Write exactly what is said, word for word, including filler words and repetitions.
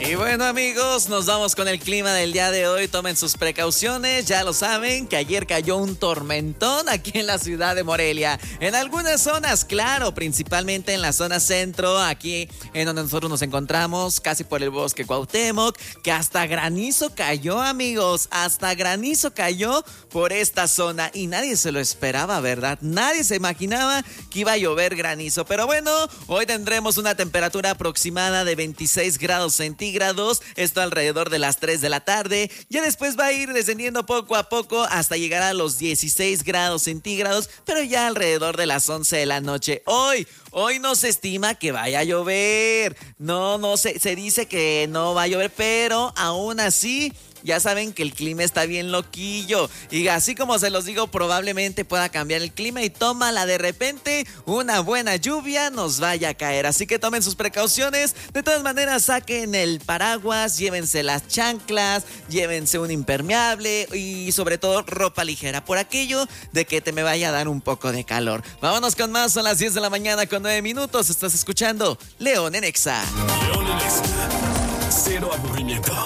Y bueno, amigos, nos vamos con el clima del día de hoy. Tomen sus precauciones, ya lo saben que ayer cayó un tormentón aquí en la ciudad de Morelia. En algunas zonas, claro, principalmente en la zona centro, aquí en donde nosotros nos encontramos, casi por el bosque Cuauhtémoc, que hasta granizo cayó, amigos, hasta granizo cayó por esta zona y nadie se lo esperaba, ¿verdad? Nadie se imaginaba que iba a llover granizo, pero bueno, hoy tendremos una temperatura aproximada de veintiséis grados centígrados. Esto alrededor de las tres de la tarde. Ya después va a ir descendiendo poco a poco hasta llegar a los dieciséis grados centígrados, pero ya alrededor de las once de la noche. Hoy, hoy no se estima que vaya a llover. No, no se, se dice que no va a llover, pero aún así, ya saben que el clima está bien loquillo. Y así como se los digo, probablemente pueda cambiar el clima y tómala de repente, una buena lluvia nos vaya a caer. Así que tomen sus precauciones. De todas maneras, saquen el paraguas, llévense las chanclas, llévense un impermeable y sobre todo ropa ligera por aquello de que te me vaya a dar un poco de calor. Vámonos con más, son las diez de la mañana con nueve minutos. Estás escuchando León en Exa. León en Exa. Cero aburrimiento.